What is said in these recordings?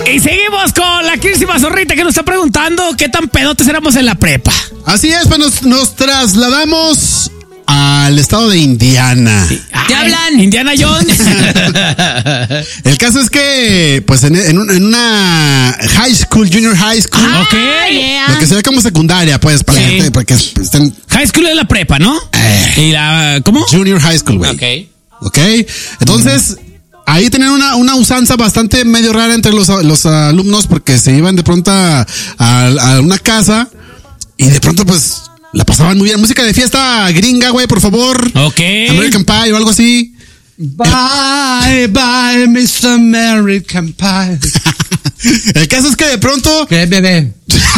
Y seguimos con la querísima Zorrita que nos está preguntando qué tan pedotes éramos en la prepa. Así es, pues nos trasladamos al estado de Indiana. ¿Qué hablan? Indiana Jones. El caso es que, pues, en una high school, junior high school. Ok. Lo que sería como secundaria, pues, para gente, para que estén. High school es la prepa, ¿no? Y la, ¿cómo? Junior high school, güey. Ok. Entonces, ahí tenían una usanza bastante medio rara entre los alumnos porque se iban de pronto a una casa y de pronto, pues, la pasaban muy bien. Música de fiesta gringa, güey, por favor. Ok. American Pie o algo así. Bye, bye, Mr. American Pie. El caso es que de pronto... ¿Qué, bebé?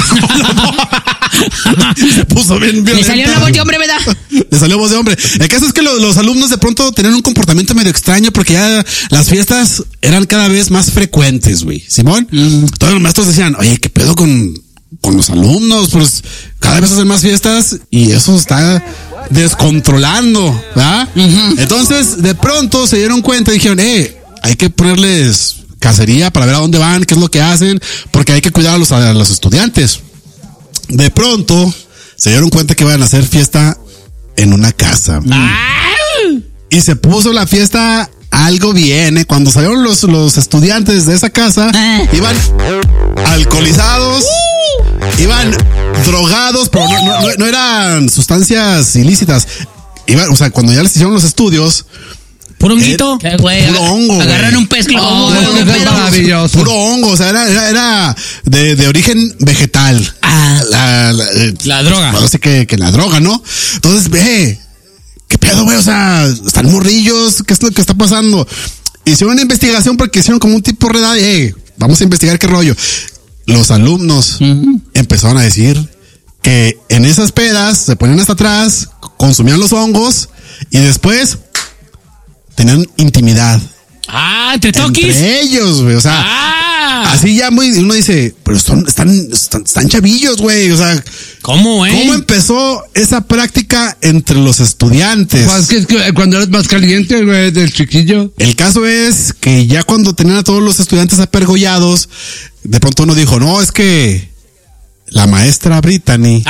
Se puso bien violenta. Le salió la voz de hombre, ¿verdad? Le salió voz de hombre. El caso es que los alumnos de pronto tenían un comportamiento medio extraño porque ya las fiestas eran cada vez más frecuentes, güey. Simón, todos los maestros decían, oye, ¿qué pedo con los alumnos? Pues cada vez hacen más fiestas y eso está descontrolando, ¿verdad? Entonces, de pronto se dieron cuenta y dijeron, hay que ponerles cacería para ver a dónde van, qué es lo que hacen, porque hay que cuidar a los estudiantes. De pronto se dieron cuenta que iban a hacer fiesta en una casa. Y se puso la fiesta algo bien, ¿eh? Cuando salieron los estudiantes de esa casa, iban alcoholizados, iban drogados, pero no eran sustancias ilícitas. Iban, o sea, cuando ya les hicieron los estudios, ¿puro honguito? Puro hongo. Agarran un pez globo. Maravilloso. Puro hongo, o sea, era de origen vegetal. La droga. Así que la droga, ¿no? Entonces, ¿qué pedo, güey? O sea, están morrillos, ¿qué es lo que está pasando? Hicieron una investigación porque hicieron como un tipo de redada y, vamos a investigar qué rollo. Los alumnos empezaron a decir que en esas pedas se ponían hasta atrás, consumían los hongos y después tenían intimidad. Entre toquis. Entre ellos, güey, o sea, así ya uno dice, pero están chavillos, güey, o sea, ¿cómo empezó esa práctica entre los estudiantes? Pues es que cuando eres más caliente, güey, del chiquillo. El caso es que ya cuando tenían a todos los estudiantes apergollados, de pronto uno dijo, no, es que la maestra Brittany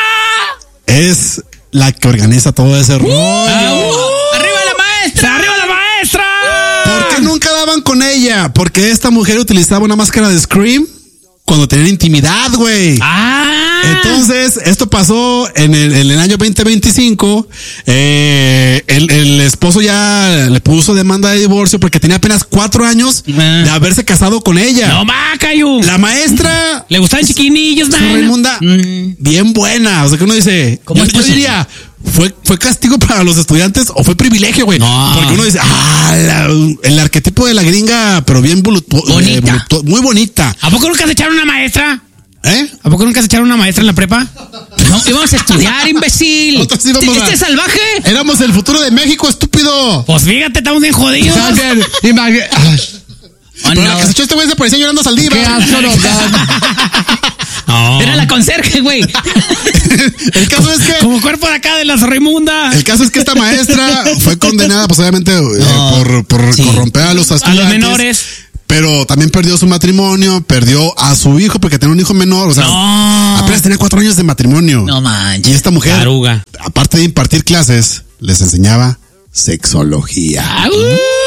es la que organiza todo ese rollo. ¡Arriba la maestra! ¡Arriba la maestra! ¿Por qué nunca daban con ella? Porque esta mujer utilizaba una máscara de Scream cuando tenían intimidad, güey. Entonces, esto pasó en el año 2025. El esposo ya le puso demanda de divorcio porque tenía apenas 4 años de haberse casado con ella. No más, Cayu. La maestra le gustaban chiquinillos, man. Raimunda, bien buena. O sea que uno dice, yo diría, ¿fue castigo para los estudiantes o fue privilegio, güey? No. Porque uno dice, el arquetipo de la gringa, pero bien bonita. Muy bonita. ¿A poco nunca se echaron una maestra? ¿A poco nunca se echaron una maestra en la prepa? No, íbamos a estudiar, imbécil. Nosotros íbamos ¿Este salvaje? Éramos el futuro de México, estúpido. Pues fíjate, estamos bien jodidos. Pero la que se echó este güey se parecía llorando a Saldívar. Qué asco, no. Era la conserje, güey. El caso es que... como cuerpo de acá de las Raimundas. El caso es que esta maestra fue condenada, pues obviamente, por corromper a los estudiantes. A los menores. Pero también perdió su matrimonio, perdió a su hijo porque tenía un hijo menor. O sea, apenas tenía 4 años de matrimonio. No manches. Y esta mujer, taruga, aparte de impartir clases, les enseñaba sexología.